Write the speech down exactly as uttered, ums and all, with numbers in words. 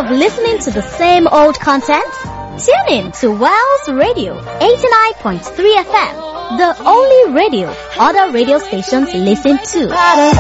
of listening to the same old content? Tune in to Wells Radio eighty-nine point three F M, the only radio other radio stations listen to.